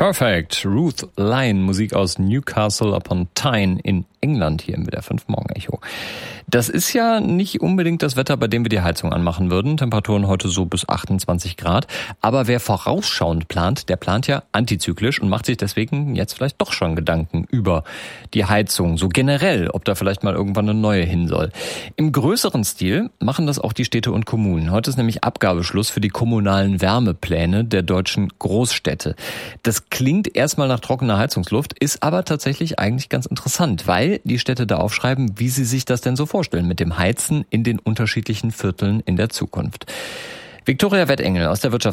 Perfect. Ruth Lyon, Musik aus Newcastle upon Tyne in England hier im WDR 5 Morgen-Echo. Das ist ja nicht unbedingt das Wetter, bei dem wir die Heizung anmachen würden. Temperaturen heute so bis 28 Grad. Aber wer vorausschauend plant, der plant ja antizyklisch und macht sich deswegen jetzt vielleicht doch schon Gedanken über die Heizung. So generell, ob da vielleicht mal irgendwann eine neue hin soll. Im größeren Stil machen das auch die Städte und Kommunen. Heute ist nämlich Abgabeschluss für die kommunalen Wärmepläne der deutschen Großstädte. Das klingt erstmal nach trockener Heizungsluft, ist aber tatsächlich eigentlich ganz interessant, weil die Städte da aufschreiben, wie sie sich das denn so vorstellen mit dem Heizen in den unterschiedlichen Vierteln in der Zukunft. Viktoria Wettengel aus der